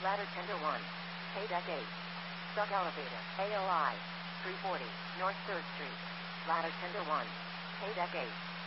Ladder tender 1. Pay deck 8. Stuck elevator. AOI. 340. North 3rd Street. Ladder tender 1. Pay deck 8.